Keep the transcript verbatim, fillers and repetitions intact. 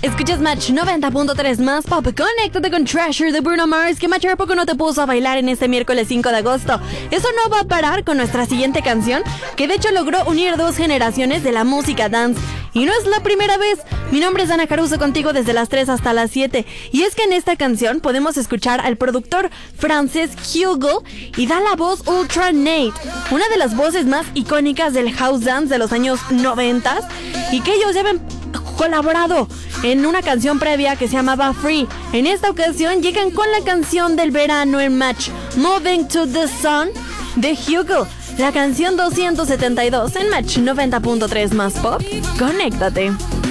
Escuchas Match noventa punto tres más pop. Conéctate con Treasure de Bruno Mars, que Match poco no te puso a bailar en este miércoles cinco de agosto. Eso no va a parar con nuestra siguiente canción, que de hecho logró unir dos generaciones de la música dance. Y no es la primera vez. Mi nombre es Ana Caruso, contigo desde las tres hasta las siete. Y es que en esta canción podemos escuchar al productor francés Hugo y da la voz Ultra Nate, una de las voces más icónicas del house dance de los años noventa, y que ellos ya habían colaborado en una canción previa que se llamaba Free. En esta ocasión llegan con la canción del verano en Match, Moving to the Sun de Hugo, la canción doscientos setenta y dos en Match noventa punto tres más pop. Conéctate.